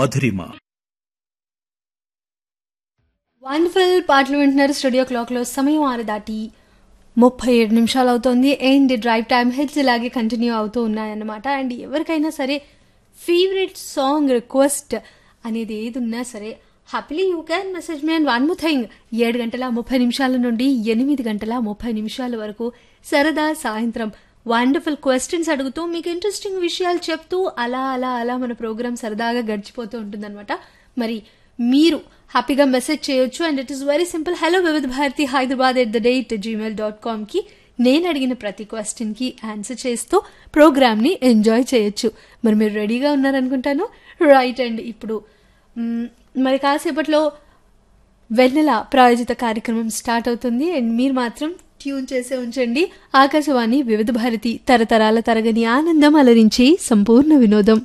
మధురిమ. Wonderful పాటలు వింటున్నారు. Studio క్లాక్లో సమయం 6:37 అవుతోంది. అండ్ డ్రైవ్ టైమ్ హిట్స్ ఇలాగే కంటిన్యూ అవుతూ ఉన్నాయన్నమాట. అండ్ ఎవరికైనా సరే ఫేవరెట్ సాంగ్ రిక్వెస్ట్ అనేది ఏది ఉన్నా సరే happily you can message me. And one more thing, 7:30 నుండి 8:30 వరకు సరదా సాయంత్రం వండర్ఫుల్ క్వశ్చన్స్ అడుగుతూ మీకు ఇంట్రెస్టింగ్ విషయాలు చెప్తూ అలా అలా అలా మన ప్రోగ్రామ్ సరదాగా గడిచిపోతూ ఉంటుందన్నమాట. మరి మీరు హ్యాపీగా మెసేజ్ చేయొచ్చు. And it is very simple. Hello వివిధ భారతి హైదరాబాద్ @gmail.com కి నేను అడిగిన ప్రతి క్వశ్చన్ కి ఆన్సర్ చేస్తూ ప్రోగ్రామ్ ని ఎంజాయ్ చేయొచ్చు. మరి మీరు రెడీగా ఉన్నారనుకుంటాను. రైట్. అండ్ ఇప్పుడు మరి కాసేపట్లో వెన్నెల ప్రాయోజిత కార్యక్రమం స్టార్ట్ అవుతుంది. అండ్ మీరు మాత్రం ట్యూన్ చేసే ఉంచండి. ఆకాశవాణి వివిధ భారతి, తరతరాల తరగని ఆనందం అలరించి సంపూర్ణ వినోదం.